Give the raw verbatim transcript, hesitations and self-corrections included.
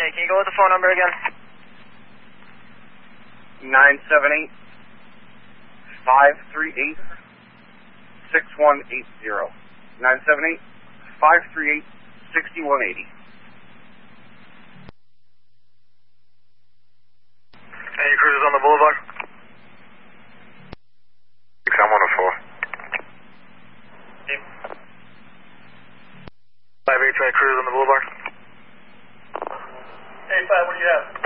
Okay, can you go with the phone number again? nine seven eight, five three eight, six one eight zero. nine seven eight, five three eight, six one eight zero. Any cruisers on the boulevard? six one one oh four. five eight, try cruise on the boulevard. Hey, five, what do you have?